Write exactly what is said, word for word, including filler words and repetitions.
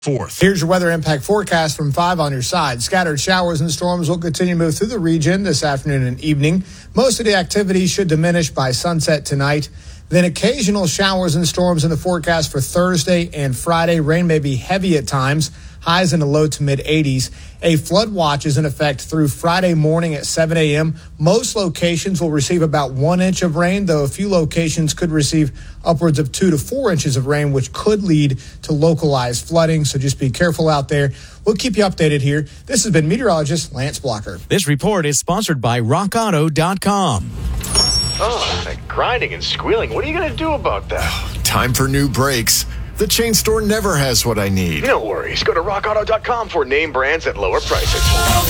Fourth. Here's your weather impact forecast from five on your side. Scattered showers and storms will continue to move through the region this afternoon and evening. Most of the activity should diminish by sunset tonight. Then occasional showers and storms in the forecast for Thursday and Friday. Rain may be heavy at times. Highs in the low to mid eighties. A flood watch is in effect through Friday morning at seven a.m. Most locations will receive about one inch of rain, though a few locations could receive upwards of two to four inches of rain, which could lead to localized flooding. So just be careful out there. We'll keep you updated here. This has been meteorologist Lance Blocker. This report is sponsored by rock auto dot com. Oh, that grinding and squealing. What are you going to do about that? Time for new brakes. The chain store never has what I need. No worries. Go to rock auto dot com for name brands at lower prices.